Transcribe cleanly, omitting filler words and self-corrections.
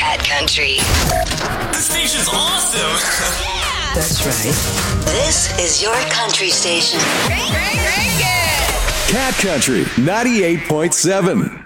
Cat Country. This station's awesome. Yeah. That's right. This is your country station. Cat Country 98.7.